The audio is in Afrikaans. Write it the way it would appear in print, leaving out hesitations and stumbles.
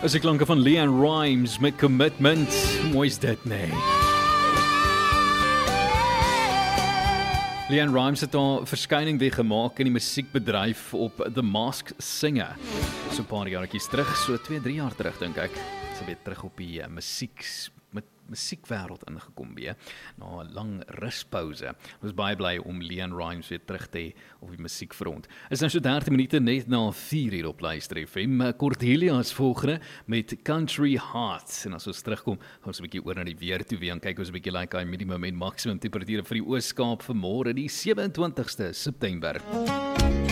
Is die klanke van Leanne Rimes met Commitment. Mooi is dit, nee. Leanne Rimes het haar verskyning weer gemaak in die musiekbedryf op The Masked Singer. So 'n paar jaartjies terug, so 2-3 jaar terug dink ek. Sy weer terug op die musiekwêreld ingekom weer, na 'n lang ruspause. Ons is baie bly om Leanne Rimes weer terug te hê op die musiekfront. Is nou so 30 minute net na 4 uur op Luister FM. Cordelia is volgende met Country Hearts. En as ons terugkom, gaan ons 'n bietjie oor na die weer toe weer en kyk ons 'n bietjie like hy minimum en maksimum temperature vir die Oos-Kaap vir môre, die 27ste September.